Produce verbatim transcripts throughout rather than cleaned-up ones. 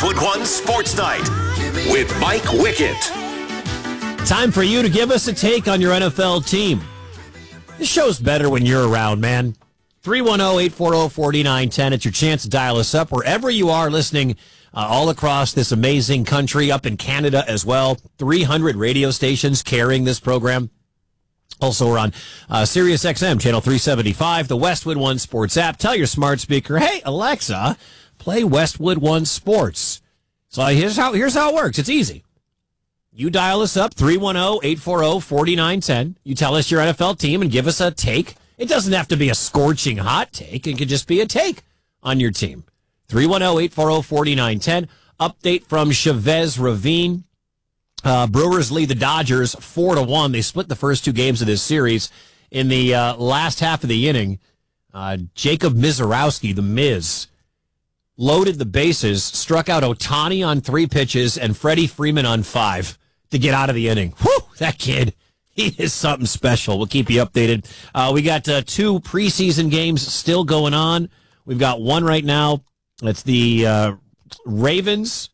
Westwood One Sports Night with Mike Wickett. Time for you to give us a take on your N F L team. This show's better when you're around, man. three one zero, eight four zero, four nine one zero. It's your chance to dial us up wherever you are listening uh, all across this amazing country, up in Canada as well. three hundred radio stations carrying this program. Also, we're on uh, Sirius X M, channel three seventy-five, the Westwood One Sports app. Tell your smart speaker, hey, Alexa, play Westwood One Sports. So here's how, here's how it works. It's easy. You dial us up, three one zero, eight four zero, four nine one zero. You tell us your N F L team and give us a take. It doesn't have to be a scorching hot take. It could just be a take on your team. three one zero, eight four zero, four nine one zero. Update from Chavez Ravine. Uh, Brewers lead the Dodgers four to one. They split the first two games of this series. In the uh, last half of the inning, uh, Jacob Mizorowski, the Miz, loaded the bases, struck out Ohtani on three pitches and Freddie Freeman on five to get out of the inning. Whew, that kid, he is something special. We'll keep you updated. Uh, we got uh, two preseason games still going on. We've got one right now. It's the uh, Ravens.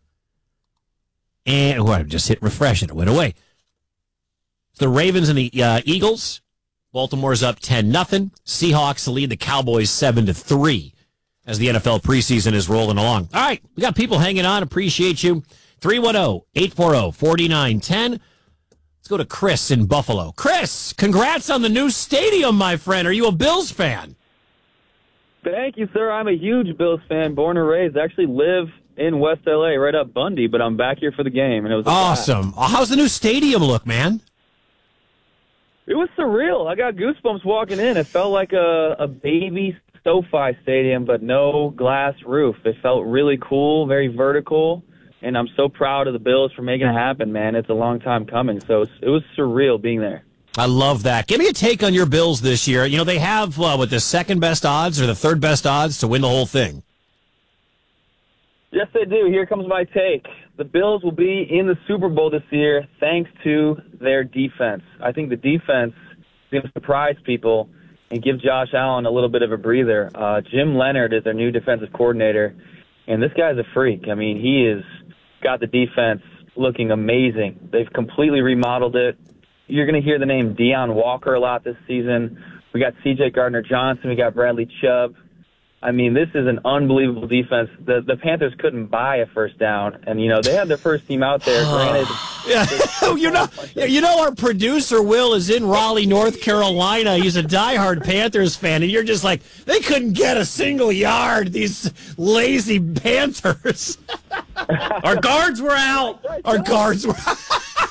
And oh, I just hit refresh and it went away. It's the Ravens and the uh, Eagles. Baltimore's up ten nothing. Seahawks lead the Cowboys seven to three as the N F L preseason is rolling along. All right, we got people hanging on. Appreciate you. three one zero, eight four zero, four nine one zero. Let's go to Chris in Buffalo. Chris, congrats on the new stadium, my friend. Are you a Bills fan? Thank you, sir. I'm a huge Bills fan, born and raised. I actually live in West L A, right up Bundy, but I'm back here for the game, and it was awesome. Blast. How's the new stadium look, man? It was surreal. I got goosebumps walking in. It felt like a, a baby SoFi stadium, but no glass roof. It felt really cool, very vertical, and I'm so proud of the Bills for making it happen, man. It's a long time coming, so it was, it was surreal being there. I love that. Give me a take on your Bills this year. You know, they have, uh, what, the second best odds or the third best odds to win the whole thing. Yes, they do. Here comes my take. The Bills will be in the Super Bowl this year thanks to their defense. I think the defense is going to surprise people and give Josh Allen a little bit of a breather. Uh, Jim Leonard is their new defensive coordinator, and this guy's a freak. I mean, he has got the defense looking amazing. They've completely remodeled it. You're going to hear the name Deion Walker a lot this season. We got C J Gardner-Johnson. We got Bradley Chubb. I mean, this is an unbelievable defense. The the Panthers couldn't buy a first down, and you know they had their first team out there. Granted, yeah, you know, you know, our producer Will is in Raleigh, North Carolina. He's a diehard Panthers fan, and you're just like, they couldn't get a single yard. These lazy Panthers. Our guards were out. Our guards were out.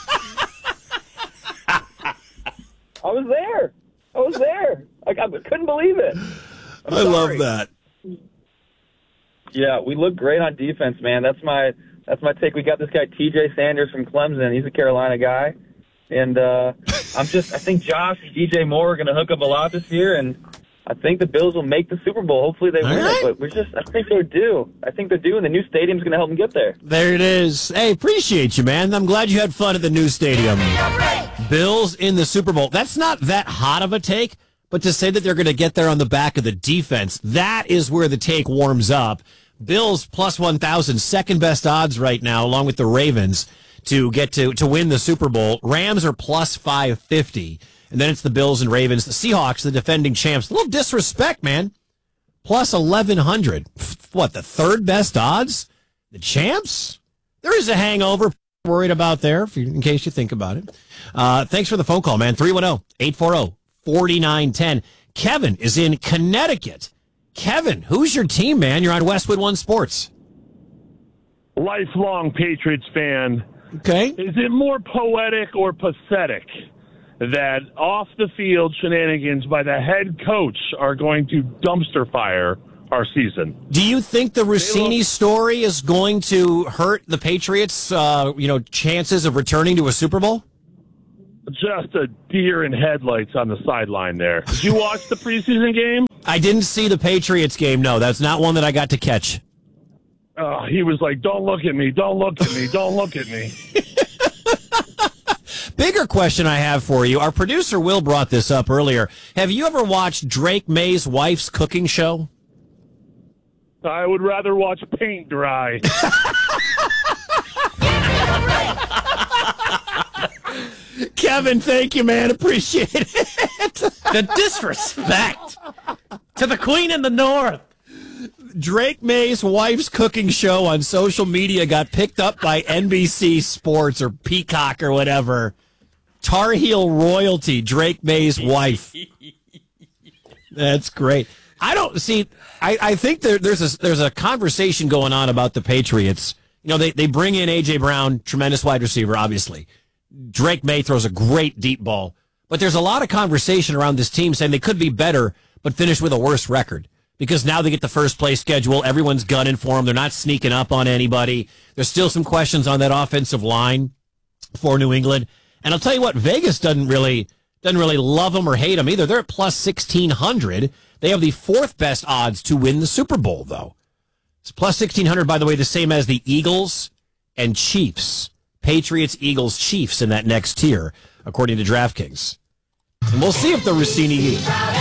I was there. I was there. Like I couldn't believe it. I'm I sorry. love that. Yeah, we look great on defense, man. That's my that's my take. We got this guy T J Sanders from Clemson. He's a Carolina guy, and uh, I'm just I think Josh and D J Moore are going to hook up a lot this year, and I think the Bills will make the Super Bowl. Hopefully they win right. it, but we're just I think they're due. I think they're due, and the new stadium's going to help them get there. There it is. Hey, appreciate you, man. I'm glad you had fun at the new stadium. Bills in the Super Bowl. That's not that hot of a take. But to say that they're going to get there on the back of the defense, that is where the take warms up. Bills plus one thousand, second best odds right now, along with the Ravens, to get to, to win the Super Bowl. Rams are plus five fifty. And then it's the Bills and Ravens. The Seahawks, the defending champs. A little disrespect, man. Plus eleven hundred. What, the third best odds? The champs? There is a hangover worried about there, if you, in case you think about it. Uh, thanks for the phone call, man. three one zero, eight four zero, four nine one zero. Kevin is in Connecticut. Kevin, who's your team, man? You're on Westwood One Sports. Lifelong Patriots fan. Okay. Is it more poetic or pathetic that off-the-field shenanigans by the head coach are going to dumpster fire our season? Do you think the Rossini story is going to hurt the Patriots' uh, you know, chances of returning to a Super Bowl? Just a deer in headlights on the sideline there. Did you watch the preseason game? I didn't see the Patriots game, no. That's not one that I got to catch. Uh, he was like, don't look at me, don't look at me, don't look at me. Bigger question I have for you. Our producer Will brought this up earlier. Have you ever watched Drake May's wife's cooking show? I would rather watch paint dry. Kevin, thank you, man. Appreciate it. The disrespect to the Queen in the North. Drake May's wife's cooking show on social media got picked up by N B C Sports or Peacock or whatever. Tar Heel royalty, Drake May's wife. That's great. I don't see. I, I think there, there's a there's a conversation going on about the Patriots. You know, they they bring in A J Brown, tremendous wide receiver, obviously. Drake May throws a great deep ball, but there's a lot of conversation around this team saying they could be better, but finish with a worse record because now they get the first place schedule. Everyone's gunning for them. They're not sneaking up on anybody. There's still some questions on that offensive line for New England. And I'll tell you what, Vegas doesn't really doesn't really love them or hate them either. They're at plus sixteen hundred. They have the fourth best odds to win the Super Bowl, though. It's plus sixteen hundred, by the way, the same as the Eagles and Chiefs. Patriots, Eagles, Chiefs in that next tier, according to DraftKings. And we'll see if the Rossini...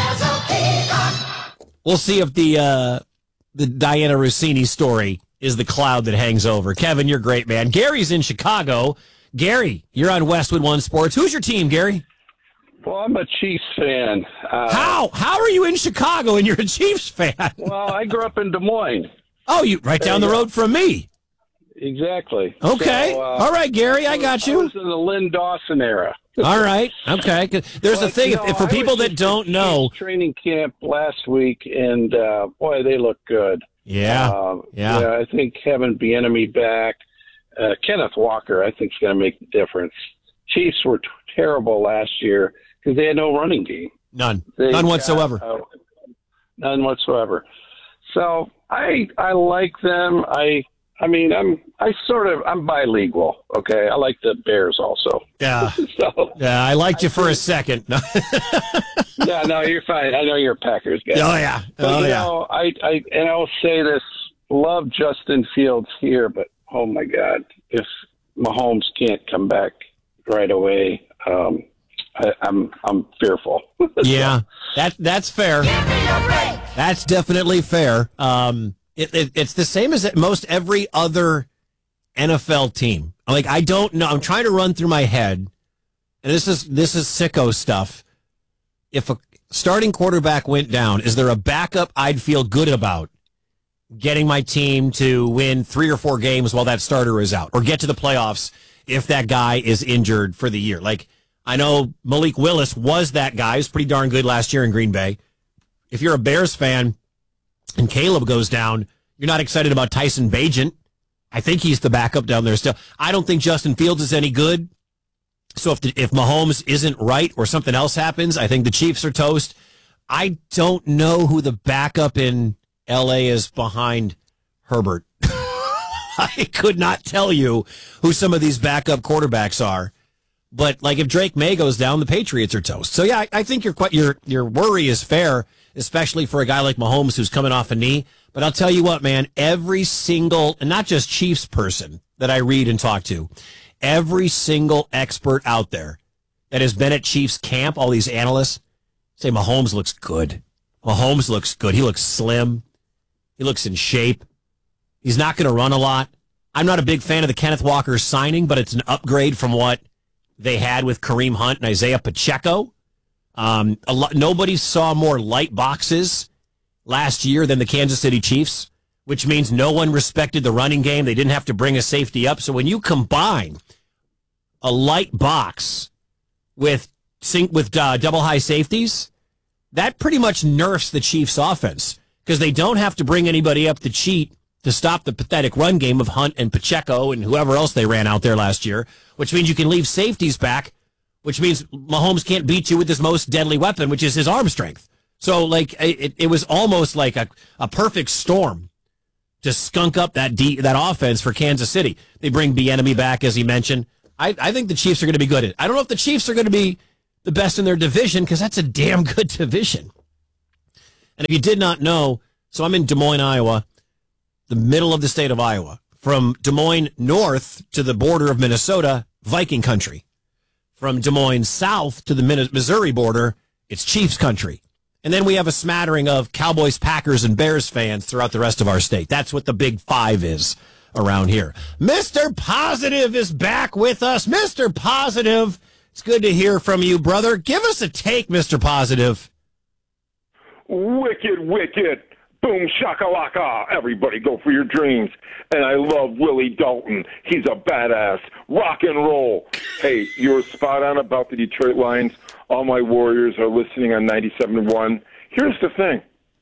We'll see if the uh, the Diana Rossini story is the cloud that hangs over. Kevin, you're great, man. Gary's in Chicago. Gary, you're on Westwood One Sports. Who's your team, Gary? Well, I'm a Chiefs fan. Uh, How? How are you in Chicago and you're a Chiefs fan? Well, I grew up in Des Moines. Oh, you right down the road from me. Exactly. Okay. So, uh, All right, Gary, I got you. I was in the Lynn Dawson era. All right. Okay. There's But, a thing. you know, if, if for I people was that just don't at know. Chiefs training camp last week, and uh, boy, they look good. Yeah. Um, yeah. yeah. I think having Bieniemy back, uh, Kenneth Walker, I think is going to make the difference. Chiefs were t- terrible last year because they had no running game. None. They None got, whatsoever. uh, none whatsoever. So I I like them. I I mean I'm I sort of I'm bilingual. Okay, I like the Bears also. Yeah. So Yeah. I liked you for a second. yeah, no, you're fine. I know you're a Packers guy. Oh yeah. But, Oh you yeah. know, I I and I'll say this: love Justin Fields here, but oh my God, if Mahomes can't come back right away, um, I, I'm I'm fearful. Yeah, that that's fair. That's definitely fair. Um, it, it, it's the same as at most every other N F L team. Like I don't know. I'm trying to run through my head, and this is this is sicko stuff. If a starting quarterback went down, is there a backup I'd feel good about getting my team to win three or four games while that starter is out, or get to the playoffs if that guy is injured for the year? Like, I know Malik Willis was that guy. He was pretty darn good last year in Green Bay. If you're a Bears fan and Caleb goes down, you're not excited about Tyson Bagent. I think he's the backup down there still. I don't think Justin Fields is any good. So if the, if Mahomes isn't right or something else happens, I think the Chiefs are toast. I don't know who the backup in L A is behind Herbert. I could not tell you who some of these backup quarterbacks are. But like if Drake May goes down, the Patriots are toast. So yeah, I, I think your your your worry is fair, especially for a guy like Mahomes who's coming off a knee. But I'll tell you what, man, every single, and not just Chiefs person that I read and talk to, every single expert out there that has been at Chiefs camp, all these analysts say Mahomes looks good. Mahomes looks good. He looks slim. He looks in shape. He's not going to run a lot. I'm not a big fan of the Kenneth Walker signing, but it's an upgrade from what they had with Kareem Hunt and Isaiah Pacheco. Um, a lot, nobody saw more light boxes last year than the Kansas City Chiefs, which means no one respected the running game. They didn't have to bring a safety up. So when you combine a light box with sync with uh, double high safeties, that pretty much nerfs the Chiefs' offense because they don't have to bring anybody up to cheat to stop the pathetic run game of Hunt and Pacheco and whoever else they ran out there last year, which means you can leave safeties back, which means Mahomes can't beat you with his most deadly weapon, which is his arm strength. So, like, it, it was almost like a, a perfect storm to skunk up that D, that offense for Kansas City. They bring Bieniemy back, as he mentioned. I, I think the Chiefs are going to be good. I don't know if the Chiefs are going to be the best in their division because that's a damn good division. And if you did not know, so I'm in Des Moines, Iowa, the middle of the state of Iowa. From Des Moines north to the border of Minnesota, Viking country. From Des Moines south to the Missouri border, it's Chiefs country. And then we have a smattering of Cowboys, Packers, and Bears fans throughout the rest of our state. That's what the big five is around here. Mister Positive is back with us. Mister Positive, it's good to hear from you, brother. Give us a take, Mister Positive. Wicked, wicked. Boom, shakalaka. Everybody go for your dreams. And I love Willie Dalton. He's a badass. Rock and roll. Hey, you were spot on about the Detroit Lions. All my Warriors are listening on ninety-seven point one. Here's the thing.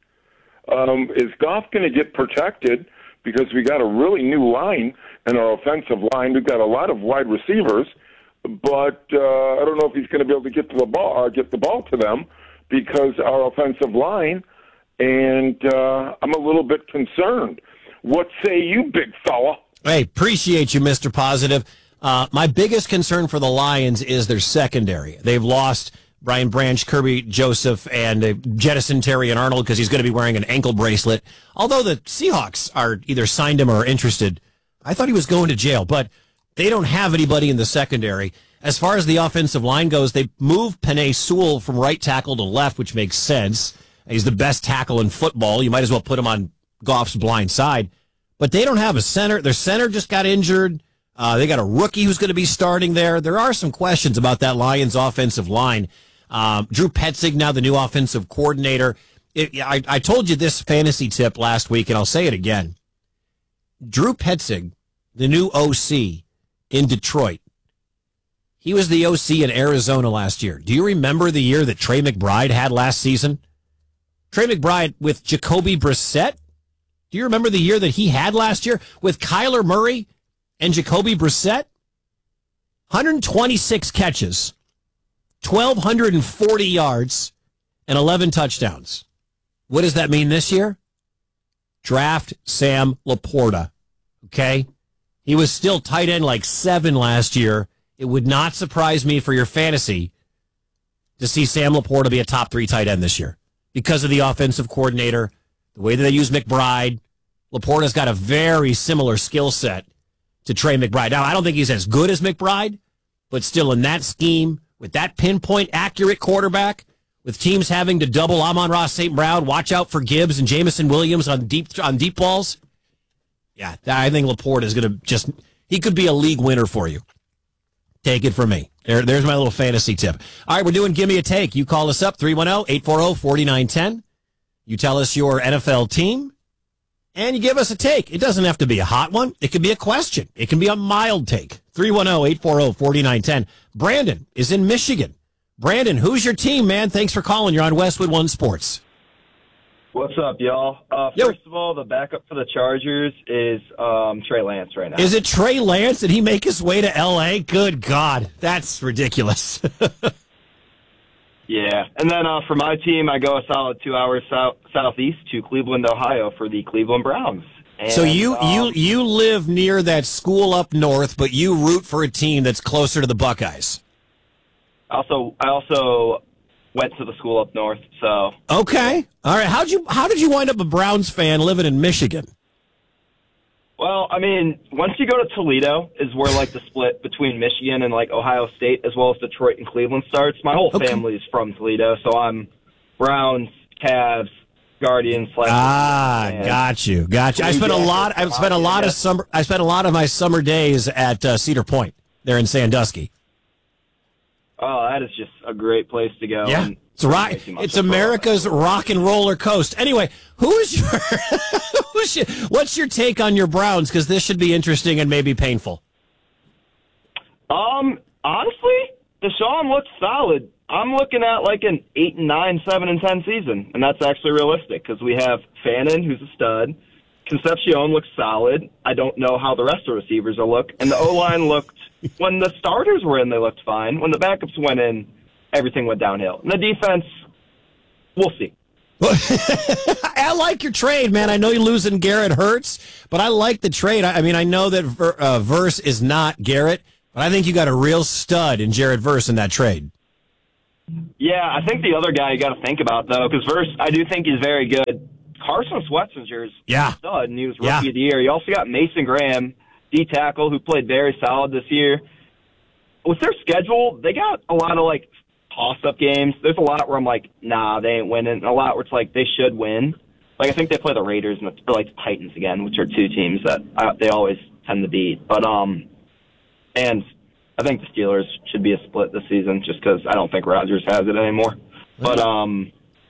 Um, is Goff going to get protected? Because we got a really new line in our offensive line. We've got a lot of wide receivers, but uh, I don't know if he's going to be able to get to the ball, uh, get the ball to them, because our offensive line. And uh, I'm a little bit concerned. What say you, big fella? Hey, appreciate you, Mister Positive. Uh, my biggest concern for the Lions is their secondary. They've lost Brian Branch, Kirby Joseph, and uh, jettison Terry and Arnold because he's going to be wearing an ankle bracelet. Although the Seahawks are either signed him or are interested. I thought he was going to jail, but they don't have anybody in the secondary. As far as the offensive line goes, they moved Penei Sewell from right tackle to left, which makes sense. He's the best tackle in football. You might as well put him on Goff's blind side. But they don't have a center. Their center just got injured. Uh, they got a rookie who's going to be starting there. There are some questions about that Lions offensive line. Um, Drew Petzing, now the new offensive coordinator. It, I, I told you this fantasy tip last week, and I'll say it again. Drew Petzing, the new O C in Detroit, he was the O C in Arizona last year. Do you remember the year that Trey McBride had last season? Trey McBride with Jacoby Brissett. Do you remember the year that he had last year with Kyler Murray and Jacoby Brissett? one hundred twenty-six catches, one thousand two hundred forty yards, and eleven touchdowns. What does that mean this year? Draft Sam Laporta. Okay? He was still tight end like seven last year. It would not surprise me for your fantasy to see Sam Laporta be a top three tight end this year because of the offensive coordinator, the way that they use McBride. Laporta's got a very similar skill set to Trey McBride. Now, I don't think he's as good as McBride, but still in that scheme, with that pinpoint accurate quarterback, with teams having to double Amon-Ra Saint Brown, watch out for Gibbs and Jamison Williams on deep on deep balls. Yeah, I think Laporta is going to just, he could be a league winner for you. Take it from me. There, there's my little fantasy tip. All right, we're doing Gimme a Take. You call us up, three one zero, eight four zero, four nine one zero. You tell us your N F L team, and you give us a take. It doesn't have to be a hot one. It can be a question. It can be a mild take. three one zero, eight four zero, four nine one zero. Brandon is in Michigan. Brandon, who's your team, man? Thanks for calling. You're on Westwood One Sports. What's up, y'all? Uh, Yo. First of all, the backup for the Chargers is um, Trey Lance right now. Is it Trey Lance? Did he make his way to L A? Good God. That's ridiculous. Yeah. And then uh, for my team, I go a solid two hours south, southeast to Cleveland, Ohio for the Cleveland Browns. And, so you, um, you, you live near that school up north, but you root for a team that's closer to the Buckeyes. Also, I also went to the school up north, so. Okay. All right. How'd you, how did you wind up a Browns fan living in Michigan? Well, I mean, once you go to Toledo is where, like, the split between Michigan and, like, Ohio State as well as Detroit and Cleveland starts. My whole Okay. family is from Toledo, so I'm Browns, Cavs, Guardians. Ah, and got you, got you. I Blue spent a Jackets, lot. I spent a lot of yes. summer. I spent a lot of my summer days at uh, Cedar Point there in Sandusky. Oh, that is just a great place to go. Yeah, and it's rock. way too much It's of a- America's rock and roller coast. Anyway, who is your? who's your what's your take on your Browns? Because this should be interesting and maybe painful. Um, honestly, Deshaun looks solid. I'm looking at like an eight and nine, seven and ten season, and that's actually realistic because we have Fannin, who's a stud. Concepcion looks solid. I don't know how the rest of the receivers will look, and the O line looked. When the starters were in, they looked fine. When the backups went in, everything went downhill. And the defense, we'll see. I like your trade, man. I know you're losing Garrett Hurts, but I like the trade. I I mean, I know that Ver, uh, Verse is not Garrett, but I think you got a real stud in Jared Verse in that trade. Yeah, I think the other guy you got to think about, though, because Verse, I do think he's very good. Carson Schwarzenegger's Yeah. a stud, and he was Rookie Yeah. of the Year. You also got Mason Graham, D-tackle, who played very solid this year. With their schedule, they got a lot of, like, toss-up games. There's a lot where I'm like, nah, they ain't winning. And a lot where it's like they should win. Like I think they play the Raiders and the, or like the Titans again, which are two teams that uh, they always tend to beat. But um, and I think the Steelers should be a split this season, just because I don't think Rodgers has it anymore. But um,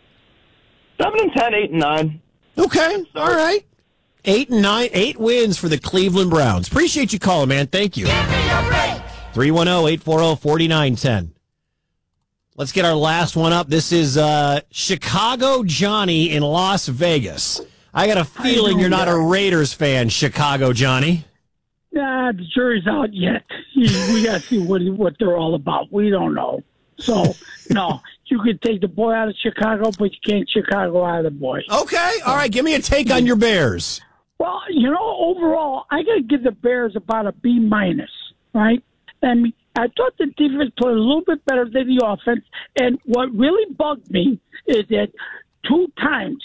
seven and ten, eight and nine. Okay, all right. Eight and nine, eight wins for the Cleveland Browns. Appreciate you calling, man. Thank you. three one zero, eight four zero, four nine one zero. Let's get our last one up. This is uh, Chicago Johnny in Las Vegas. I got a feeling you're not a Raiders fan, Chicago Johnny. Nah, the jury's out yet. We got to see what what they're all about. We don't know. So, no, you can take the boy out of Chicago, but you can't Chicago out of the boy. Okay, all right. Give me a take on your Bears. Well, you know, overall, I got to give the Bears about a B minus, right? I mean, I thought the defense played a little bit better than the offense. And what really bugged me is that two times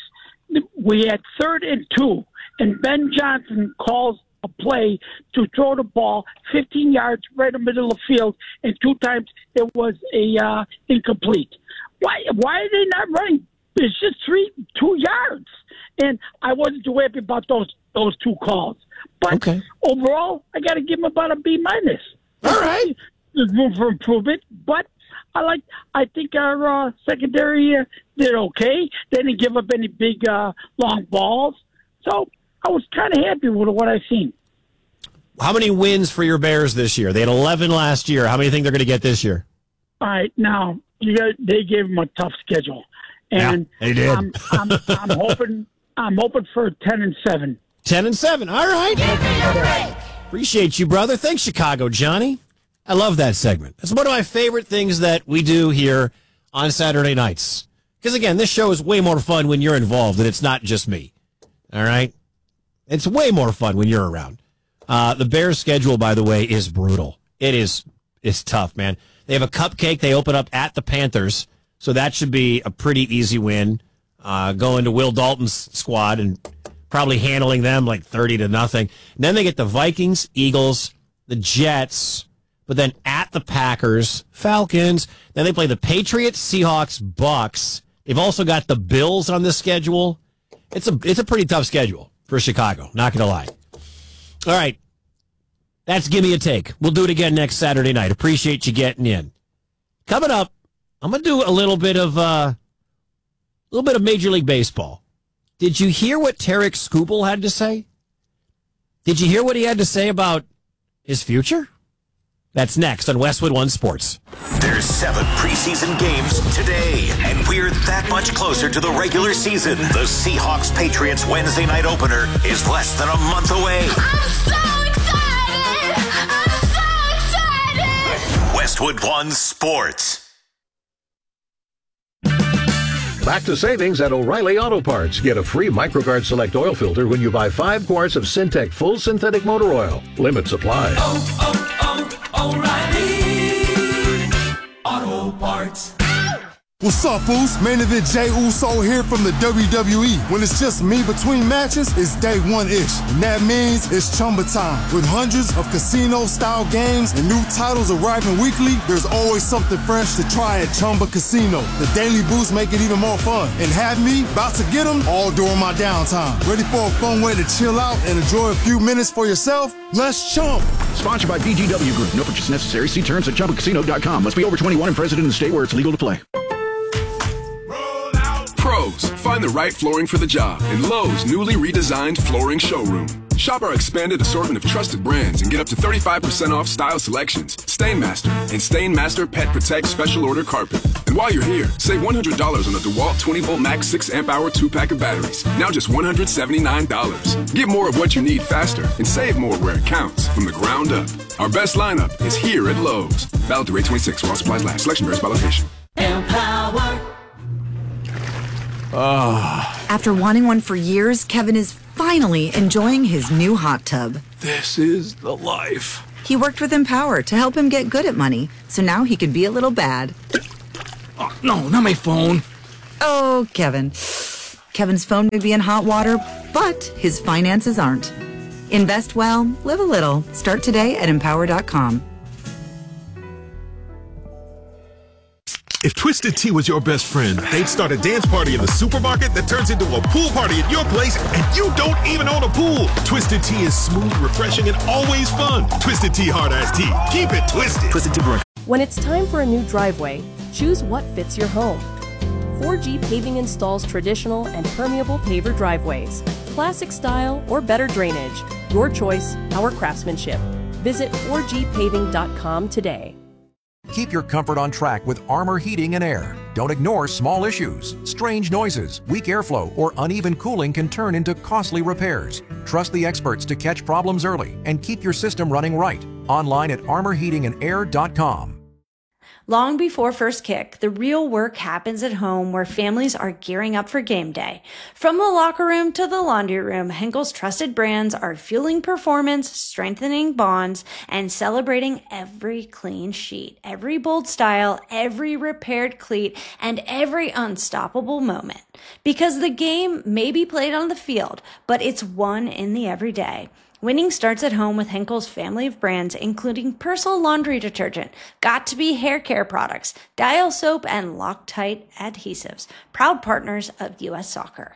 we had third and two, and Ben Johnson calls a play to throw the ball fifteen yards right in the middle of the field, and two times it was a uh, incomplete. Why? Why are they not running? It's just three, two yards, and I wasn't too happy about those those two calls. But okay. Overall, I got to give them about a B minus. All right. There's room for improvement, but I like. I think our uh, secondary uh, did okay. They didn't give up any big uh, long balls, so I was kind of happy with what I've seen. How many wins for your Bears this year? They had eleven last year. How many do you think they're going to get this year? All right, now you got. They gave them a tough schedule, and yeah, they did. I'm, I'm, I'm hoping. I'm hoping for ten and seven. Ten and seven. All right. Appreciate you, brother. Thanks, Chicago Johnny. I love that segment. It's one of my favorite things that we do here on Saturday nights. Because, again, this show is way more fun when you're involved and it's not just me. All right? It's way more fun when you're around. Uh, the Bears' schedule, by the way, is brutal. It is it's tough, man. They have a cupcake. They open up at the Panthers, so that should be a pretty easy win. Uh, going to Will Dalton's squad and probably handling them like thirty to nothing. And then they get the Vikings, Eagles, the Jets, but then at the Packers, Falcons. Then they play the Patriots, Seahawks, Bucks. They've also got the Bills on the schedule. It's a it's a pretty tough schedule for Chicago, not going to lie. All right. That's Give Me a Take. We'll do it again next Saturday night. Appreciate you getting in. Coming up, I'm going to do a little bit of uh, a little bit of Major League Baseball. Did you hear what Tarek Skubal had to say? Did you hear what he had to say about his future? That's next on Westwood One Sports. There's seven preseason games today, and we're that much closer to the regular season. The Seahawks-Patriots Wednesday night opener is less than a month away. I'm so excited! I'm so excited! Westwood One Sports. Back to savings at O'Reilly Auto Parts. Get a free MicroGuard Select oil filter when you buy five quarts of Syntec Full Synthetic Motor Oil. Limits apply. Oh, oh, oh, O'Reilly Auto Parts. What's up, Foos? Main event Jey Uso here from the W W E. When it's just me between matches, it's day one-ish. And that means it's Chumba time. With hundreds of casino-style games and new titles arriving weekly, there's always something fresh to try at Chumba Casino. The daily boosts make it even more fun. And have me about to get them all during my downtime. Ready for a fun way to chill out and enjoy a few minutes for yourself? Let's chump. Sponsored by B G W Group. No purchase necessary. See terms at chumba casino dot com. Must be over twenty-one and present in the state where it's legal to play. Pros, find the right flooring for the job in Lowe's newly redesigned flooring showroom. Shop our expanded assortment of trusted brands and get up to thirty-five percent off style selections, Stainmaster, and Stainmaster Pet Protect Special Order Carpet. And while you're here, save one hundred dollars on the DeWalt twenty volt Max six amp hour two pack of batteries. Now just one hundred seventy-nine dollars. Get more of what you need faster and save more where it counts from the ground up. Our best lineup is here at Lowe's. Valid through eight twenty-six while supplies last. Selection varies by location. Empower. Oh. After wanting one for years, Kevin is finally enjoying his new hot tub. This is the life. He worked with Empower to help him get good at money, so now he could be a little bad. Oh, no, not my phone. Oh, Kevin. Kevin's phone may be in hot water, but his finances aren't. Invest well, live a little. Start today at empower dot com. If Twisted Tea was your best friend, they'd start a dance party in the supermarket that turns into a pool party at your place, and you don't even own a pool. Twisted Tea is smooth, refreshing, and always fun. Twisted Tea Hard Iced Tea. Keep it twisted. Twisted Tea Brewing. When it's time for a new driveway, choose what fits your home. four G Paving installs traditional and permeable paver driveways, classic style or better drainage. Your choice, our craftsmanship. Visit four G paving dot com today. Keep your comfort on track with Armor Heating and Air. Don't ignore small issues. Strange noises, weak airflow, or uneven cooling can turn into costly repairs. Trust the experts to catch problems early and keep your system running right. Online at armor heating and air dot com. Long before first kick, the real work happens at home where families are gearing up for game day. From the locker room to the laundry room, Henkel's trusted brands are fueling performance, strengthening bonds, and celebrating every clean sheet, every bold style, every repaired cleat, and every unstoppable moment. Because the game may be played on the field, but it's won in the everyday. Winning starts at home with Henkel's family of brands, including Persil laundry detergent, Got2b hair care products, Dial soap, and Loctite adhesives. Proud partners of U S Soccer.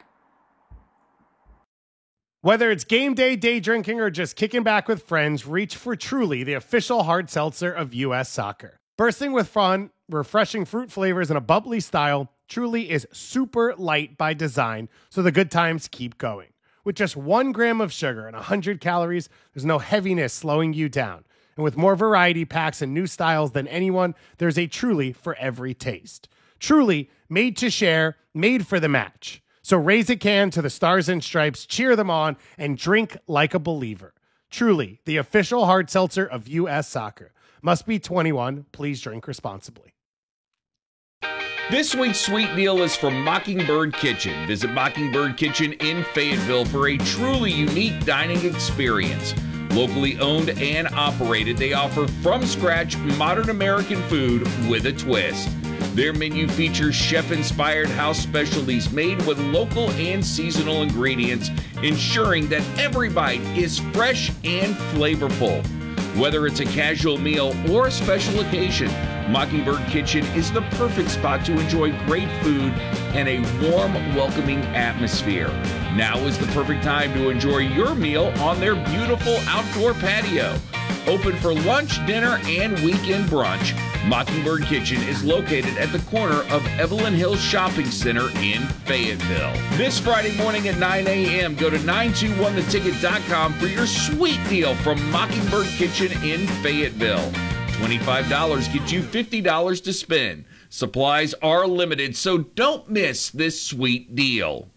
Whether it's game day, day drinking, or just kicking back with friends, reach for Truly, the official hard seltzer of U S Soccer. Bursting with fun, refreshing fruit flavors, and a bubbly style, Truly is super light by design, so the good times keep going. With just one gram of sugar and one hundred calories, there's no heaviness slowing you down. And with more variety packs and new styles than anyone, there's a Truly for every taste. Truly, made to share, made for the match. So raise a can to the Stars and Stripes, cheer them on, and drink like a believer. Truly, the official hard seltzer of U S Soccer. Must be twenty-one. Please drink responsibly. This week's sweet deal is from Mockingbird Kitchen. Visit Mockingbird Kitchen in Fayetteville for a truly unique dining experience. Locally owned and operated, they offer from-scratch modern American food with a twist. Their menu features chef-inspired house specialties made with local and seasonal ingredients, ensuring that every bite is fresh and flavorful. Whether it's a casual meal or a special occasion, Mockingbird Kitchen is the perfect spot to enjoy great food and a warm, welcoming atmosphere. Now is the perfect time to enjoy your meal on their beautiful outdoor patio. Open for lunch, dinner, and weekend brunch, Mockingbird Kitchen is located at the corner of Evelyn Hills Shopping Center in Fayetteville. This Friday morning at nine a.m., go to nine two one the ticket dot com for your sweet deal from Mockingbird Kitchen in Fayetteville. twenty-five dollars gets you fifty dollars to spend. Supplies are limited, so don't miss this sweet deal.